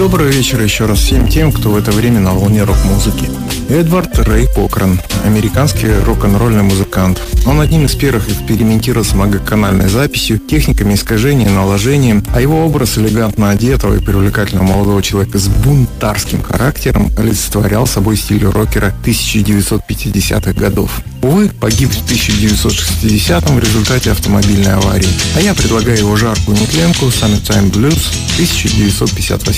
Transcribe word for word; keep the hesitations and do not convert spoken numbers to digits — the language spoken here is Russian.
Добрый вечер еще раз всем тем, кто в это время на волне рок-музыки. Эдвард Рэй Кокран, американский рок-н-ролльный музыкант. Он одним из первых экспериментировал с многоканальной записью, техниками искажения, наложением, а его образ элегантно одетого и привлекательного молодого человека с бунтарским характером олицетворял собой стиль рокера тысяча девятьсот пятидесятых годов. Увы, погиб в тысяча девятьсот шестидесятом в результате автомобильной аварии. А я предлагаю его жаркую нетленку «Summertime Blues» тысяча девятьсот пятьдесят восьмого